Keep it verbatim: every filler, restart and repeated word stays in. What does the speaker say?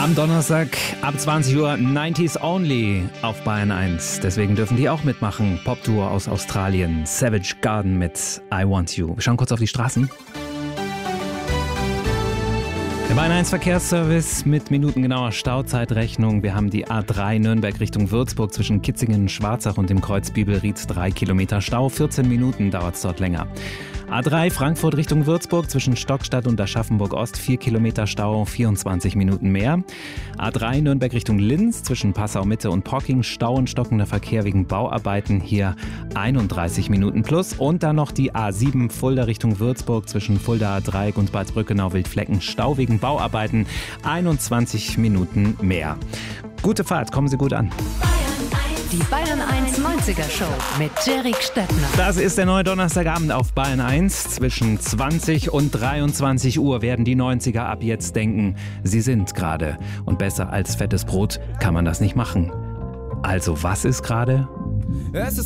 Am Donnerstag ab zwanzig Uhr neunziger Only auf Bayern eins. Deswegen dürfen die auch mitmachen. Popduo aus Australien, Savage Garden mit I Want You. Wir schauen kurz auf die Straßen. Der Bayern eins Verkehrsservice mit minutengenauer Stauzeitrechnung. Wir haben die A drei Nürnberg Richtung Würzburg zwischen Kitzingen, Schwarzach und dem Kreuz Bibelried. Drei Kilometer Stau, vierzehn Minuten dauert es dort länger. A drei Frankfurt Richtung Würzburg zwischen Stockstadt und Aschaffenburg Ost. vier Kilometer Stau, vierundzwanzig Minuten mehr. A drei Nürnberg Richtung Linz zwischen Passau Mitte und Pocking. Stau und stockender Verkehr wegen Bauarbeiten. Hier einunddreißig Minuten plus. Und dann noch die A sieben Fulda Richtung Würzburg zwischen Fulda Dreieck und Bad Brückenau-Wildflecken. Stau wegen Bauarbeiten, einundzwanzig Minuten mehr. Gute Fahrt, kommen Sie gut an. Die Bayern eins neunziger Show mit Erik Stettner. Das ist der neue Donnerstagabend auf Bayern eins. Zwischen zwanzig und dreiundzwanzig Uhr werden die neunziger ab jetzt denken, sie sind gerade. Und besser als fettes Brot kann man das nicht machen. Also was ist gerade?